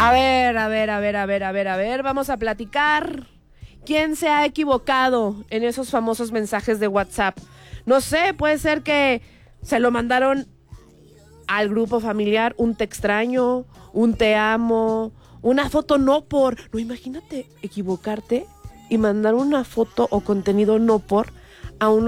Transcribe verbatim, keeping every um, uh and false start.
A ver, a ver, a ver, a ver, a ver, a ver, vamos a platicar. ¿Quién se ha equivocado en esos famosos mensajes de WhatsApp? No sé, puede ser que se lo mandaron al grupo familiar, un te extraño, un te amo, una foto no por... No, imagínate equivocarte y mandar una foto o contenido no por a un